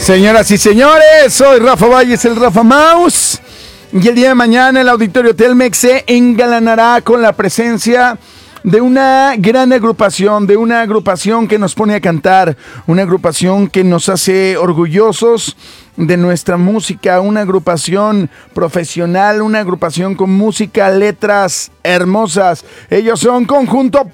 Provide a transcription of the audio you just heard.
Señoras y señores, soy Rafa Valles, el Rafa Mouse. Y el día de mañana el Auditorio Telmex se engalanará con la presencia de una gran agrupación, de una agrupación que nos pone a cantar, una agrupación que nos hace orgullosos de nuestra música, una agrupación profesional, una agrupación con música, letras hermosas. Ellos son Conjunto